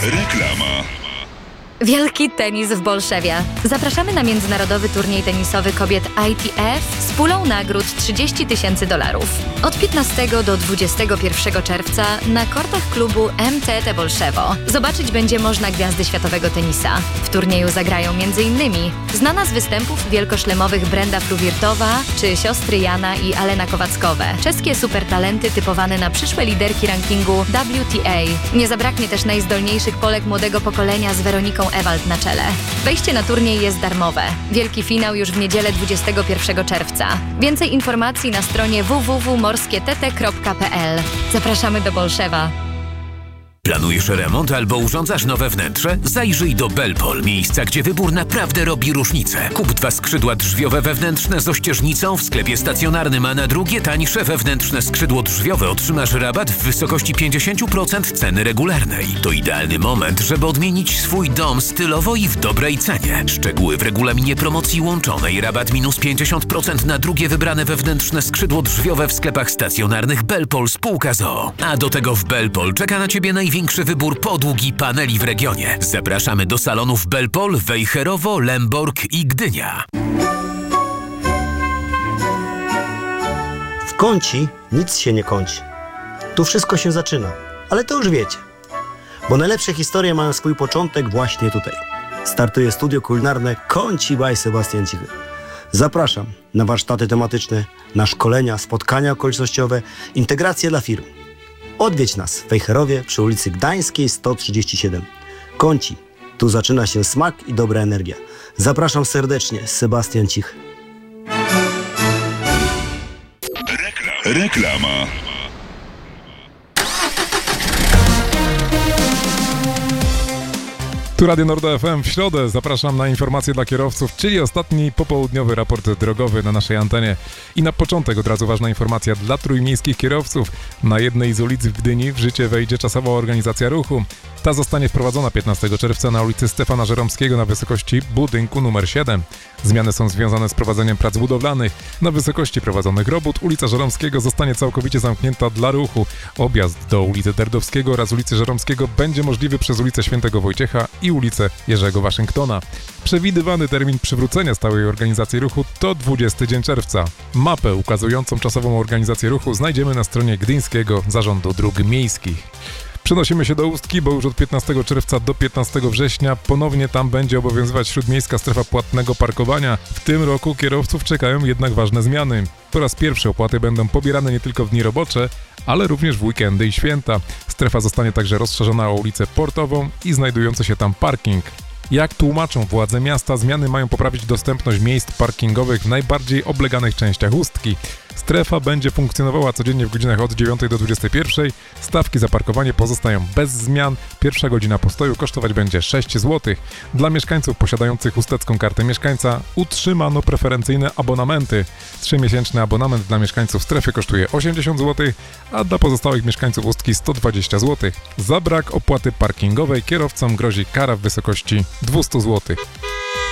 Reklama. Wielki tenis w Bolszewie. Zapraszamy na międzynarodowy turniej tenisowy kobiet ITF z pulą nagród $30,000. Od 15 do 21 czerwca na kortach klubu MTT Bolszewo. Zobaczyć będzie można gwiazdy światowego tenisa. W turnieju zagrają m.in. znana z występów wielkoszlemowych Brenda Fruwirtowa czy siostry Jana i Alena Kowackowe. Czeskie supertalenty typowane na przyszłe liderki rankingu WTA. Nie zabraknie też najzdolniejszych Polek młodego pokolenia z Weroniką Ewald na czele. Wejście na turniej jest darmowe. Wielki finał już w niedzielę 21 czerwca. Więcej informacji na stronie www.morskiett.pl. Zapraszamy do Bolszewa. Planujesz remont albo urządzasz nowe wnętrze? Zajrzyj do Belpol, miejsca, gdzie wybór naprawdę robi różnicę. Kup 2 skrzydła drzwiowe wewnętrzne z ościeżnicą w sklepie stacjonarnym, a na drugie tańsze wewnętrzne skrzydło drzwiowe otrzymasz rabat w wysokości 50% ceny regularnej. To idealny moment, żeby odmienić swój dom stylowo i w dobrej cenie. Szczegóły w regulaminie promocji łączonej. Rabat minus 50% na drugie wybrane wewnętrzne skrzydło drzwiowe w sklepach stacjonarnych Belpol spółka z.o.o. A do tego w Belpol czeka na Ciebie największy wybór podłóg i paneli w regionie. Zapraszamy do salonów Belpol, Wejherowo, Lemborg i Gdynia. W Kąci nic się nie kończy. Tu wszystko się zaczyna, ale to już wiecie. Bo najlepsze historie mają swój początek właśnie tutaj. Startuje studio kulinarne Kąci by Sebastian Cichy. Zapraszam na warsztaty tematyczne, na szkolenia, spotkania okolicznościowe, integracje dla firm. Odwiedź nas w Wejherowie przy ulicy Gdańskiej 137. Kąci. Tu zaczyna się smak i dobra energia. Zapraszam serdecznie, Sebastian Cichy. Reklama. Tu Radio Nord FM w środę. Zapraszam na informacje dla kierowców, czyli ostatni popołudniowy raport drogowy na naszej antenie. I na początek od razu ważna informacja dla trójmiejskich kierowców. Na jednej z ulic w Gdyni w życie wejdzie czasowa organizacja ruchu. Ta zostanie wprowadzona 15 czerwca na ulicy Stefana Żeromskiego na wysokości budynku numer 7. Zmiany są związane z prowadzeniem prac budowlanych. Na wysokości prowadzonych robót ulica Żeromskiego zostanie całkowicie zamknięta dla ruchu. Objazd do ulicy Derdowskiego oraz ulicy Żeromskiego będzie możliwy przez ulicę Świętego Wojciecha i ulicę Jerzego Waszyngtona. Przewidywany termin przywrócenia stałej organizacji ruchu to 20 dzień czerwca. Mapę ukazującą czasową organizację ruchu znajdziemy na stronie Gdyńskiego Zarządu Dróg Miejskich. Przenosimy się do Ustki, bo już od 15 czerwca do 15 września ponownie tam będzie obowiązywać śródmiejska strefa płatnego parkowania. W tym roku kierowców czekają jednak ważne zmiany. Po raz pierwszy opłaty będą pobierane nie tylko w dni robocze, ale również w weekendy i święta. Strefa zostanie także rozszerzona o ulicę Portową i znajdujący się tam parking. Jak tłumaczą władze miasta, zmiany mają poprawić dostępność miejsc parkingowych w najbardziej obleganych częściach Ustki. Strefa będzie funkcjonowała codziennie w godzinach od 9 do 21. Stawki za parkowanie pozostają bez zmian. Pierwsza godzina postoju kosztować będzie 6 zł. Dla mieszkańców posiadających ustecką kartę mieszkańca utrzymano preferencyjne abonamenty. 3-miesięczny abonament dla mieszkańców strefy kosztuje 80 zł, a dla pozostałych mieszkańców Ustki 120 zł. Za brak opłaty parkingowej kierowcom grozi kara w wysokości 200 zł.